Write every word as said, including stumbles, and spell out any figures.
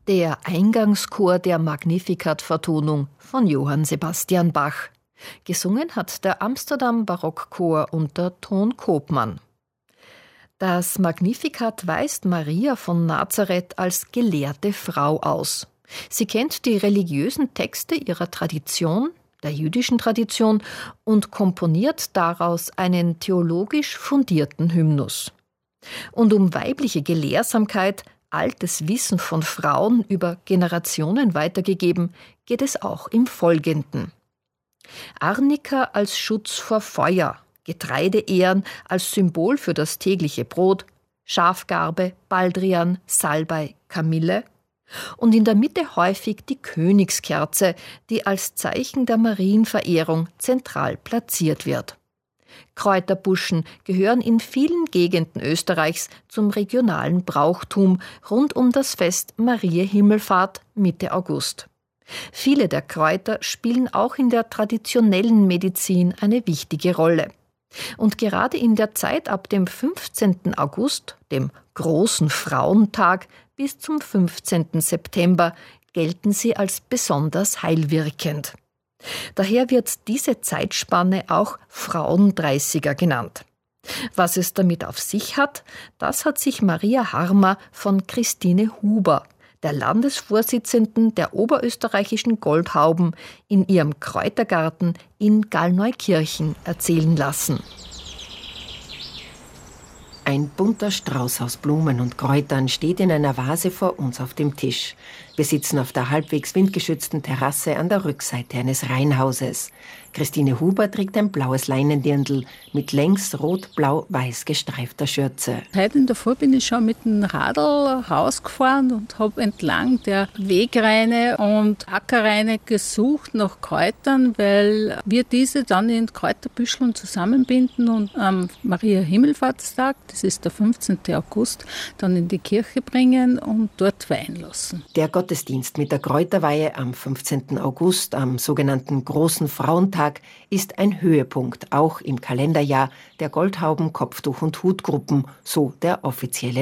Der Eingangschor der Magnificat-Vertonung von Johann Sebastian Bach. Gesungen hat der Amsterdam Barockchor unter Ton Koopman. Das Magnificat weist Maria von Nazareth als gelehrte Frau aus. Sie kennt die religiösen Texte ihrer Tradition, der jüdischen Tradition, und komponiert daraus einen theologisch fundierten Hymnus. Und um weibliche Gelehrsamkeit, altes Wissen von Frauen über Generationen weitergegeben, geht es auch im Folgenden. Arnika als Schutz vor Feuer, Getreideähren als Symbol für das tägliche Brot, Schafgarbe, Baldrian, Salbei, Kamille und in der Mitte häufig die Königskerze, die als Zeichen der Marienverehrung zentral platziert wird. Kräuterbuschen gehören in vielen Gegenden Österreichs zum regionalen Brauchtum rund um das Fest Mariä Himmelfahrt Mitte August. Viele der Kräuter spielen auch in der traditionellen Medizin eine wichtige Rolle. Und gerade in der Zeit ab dem fünfzehnten August, dem großen Frauentag, bis zum fünfzehnten September gelten sie als besonders heilwirkend. Daher wird diese Zeitspanne auch Frauendreißiger genannt. Was es damit auf sich hat, das hat sich Maria Harmer von Christine Huber, der Landesvorsitzenden der oberösterreichischen Goldhauben, in ihrem Kräutergarten in Gallneukirchen erzählen lassen. Ein bunter Strauß aus Blumen und Kräutern steht in einer Vase vor uns auf dem Tisch. Wir sitzen auf der halbwegs windgeschützten Terrasse an der Rückseite eines Reihenhauses. Christine Huber trägt ein blaues Leinendirndl mit längs rot-blau-weiß gestreifter Schürze. Heute in der Früh bin ich schon mit dem Radl rausgefahren und habe entlang der Wegreine und Ackerreine gesucht nach Kräutern, weil wir diese dann in Kräuterbüscheln zusammenbinden und am Mariä Himmelfahrtstag, das ist der fünfzehnten August, dann in die Kirche bringen und dort weihen lassen. Der Gottesdienst mit der Kräuterweihe am fünfzehnten August, am sogenannten Großen Frauentag, ist ein Höhepunkt, auch im Kalenderjahr der Goldhauben, Kopftuch- und Hutgruppen, so der offizielle